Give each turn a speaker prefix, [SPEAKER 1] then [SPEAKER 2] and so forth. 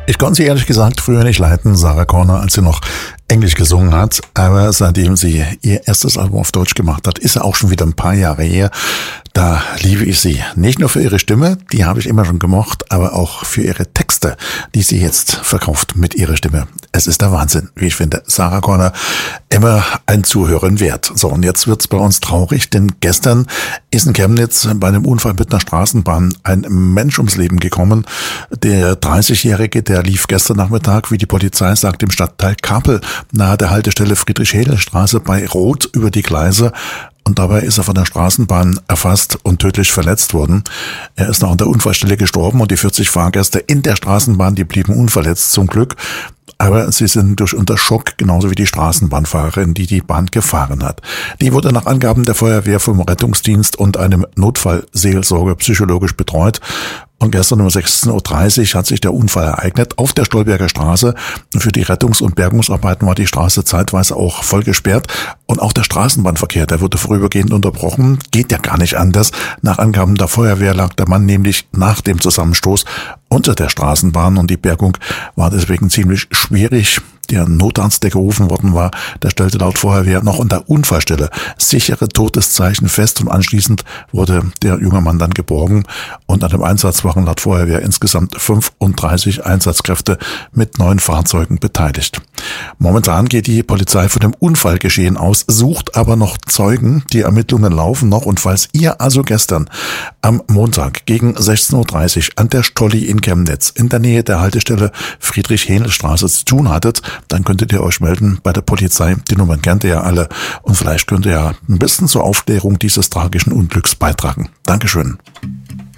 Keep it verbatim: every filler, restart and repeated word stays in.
[SPEAKER 1] Ich konnte sie ehrlich gesagt früher nicht leiten, Sarah Connor, als sie noch Englisch gesungen hat. Aber seitdem sie ihr erstes Album auf Deutsch gemacht hat, ist ja auch schon wieder ein paar Jahre her. Da liebe ich sie. Nicht nur für ihre Stimme, die habe ich immer schon gemocht, aber auch für ihre Texte, die sie jetzt verkauft mit ihrer Stimme. Es ist der Wahnsinn, wie ich finde. Sarah Connor, immer ein Zuhören wert. So, und jetzt wird's bei uns traurig, denn gestern ist in Chemnitz bei einem Unfall mit einer Straßenbahn ein Mensch ums Leben gekommen. Der dreißigjährige, der lief gestern Nachmittag, wie die Polizei sagt, im Stadtteil Kapel, nahe der Haltestelle Friedrich-Händel-Straße bei Rot über die Gleise. Und dabei ist er von der Straßenbahn erfasst und tödlich verletzt worden. Er ist noch an der Unfallstelle gestorben und die vierzig Fahrgäste in der Straßenbahn, die blieben unverletzt zum Glück. Aber sie sind durch unter Schock, genauso wie die Straßenbahnfahrerin, die die Bahn gefahren hat. Die wurde nach Angaben der Feuerwehr vom Rettungsdienst und einem Notfallseelsorger psychologisch betreut. Und gestern um sechzehn Uhr dreißig hat sich der Unfall ereignet auf der Stolberger Straße. Für die Rettungs- und Bergungsarbeiten war die Straße zeitweise auch voll gesperrt. Und auch der Straßenbahnverkehr, der wurde vorübergehend unterbrochen. Geht ja gar nicht anders. Nach Angaben der Feuerwehr lag der Mann nämlich nach dem Zusammenstoß unter der Straßenbahn und die Bergung war deswegen ziemlich schwierig. Der Notarzt, der gerufen worden war, der stellte laut Feuerwehr noch an der Unfallstelle sichere Todeszeichen fest und anschließend wurde der junge Mann dann geborgen und an dem Einsatz waren laut Feuerwehr insgesamt fünfunddreißig Einsatzkräfte mit neun Fahrzeugen beteiligt. Momentan geht die Polizei von dem Unfallgeschehen aus, sucht aber noch Zeugen. Die Ermittlungen laufen noch und falls ihr also gestern am Montag gegen sechzehn Uhr dreißig an der Stolli in Chemnitz in der Nähe der Haltestelle Friedrich-Händel-Straße zu tun hattet, dann könntet ihr euch melden bei der Polizei. Die Nummern kennt ihr ja alle und vielleicht könnt ihr ja ein bisschen zur Aufklärung dieses tragischen Unglücks beitragen. Dankeschön.